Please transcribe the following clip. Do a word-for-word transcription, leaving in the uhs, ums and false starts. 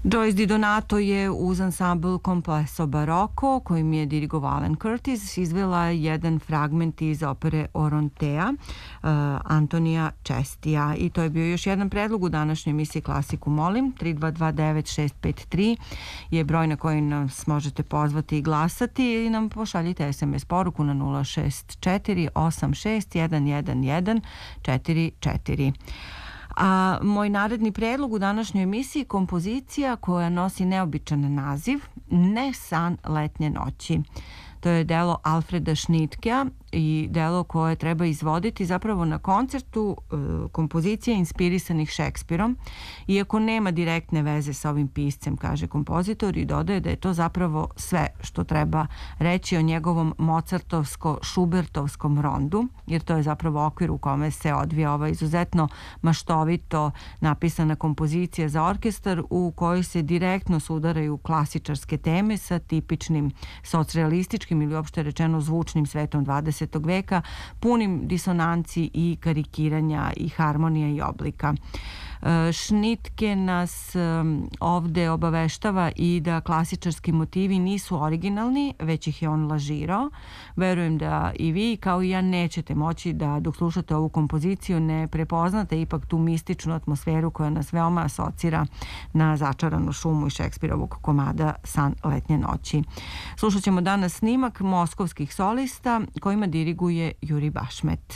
Joyce Di Donato je uz ansambl Complesso Barocco, kojim je dirigovao Alan Curtis, izvela jedan fragment iz opere Orontea uh, Antonija Čestija. I to je bio još jedan predlog u današnjoj emisiji Klasiku molim. tri dva dva devet šest pet tri je broj na koji nas možete pozvati i glasati ili nam pošaljite es em es poruku na nula šest četiri osam šest jedan jedan jedan četiri četiri. A moj naredni predlog u današnjoj emisiji, kompozicija koja nosi neobičan naziv Ne san letnje noći. To je delo Alfreda Schnittkea i delo koje treba izvoditi zapravo na koncertu e, kompozicija inspirisanih Šekspirom, iako nema direktne veze sa ovim piscem, kaže kompozitor, i dodaje da je to zapravo sve što treba reći o njegovom Mozartovsko-Šubertovskom rondu, jer to je zapravo okvir u kome se odvija ova izuzetno maštovito napisana kompozicija za orkestar u kojoj se direktno sudaraju klasičarske teme sa tipičnim socrealističkim ili uopšte rečeno zvučnim svetom dvadesetog veka, punim disonanci i karikiranja i harmonija i oblika. Schnittka nas ovde obaveštava i da klasičarski motivi nisu originalni, već ih je on lažirao. Verujem da i vi, kao i ja, nećete moći da dok slušate ovu kompoziciju ne prepoznate ipak tu mističnu atmosferu koja nas veoma asocira na začaranu šumu iz Šekspirovog komada San letnje noći. Slušat ćemo danas snimak moskovskih solista kojima diriguje Juri Bašmet.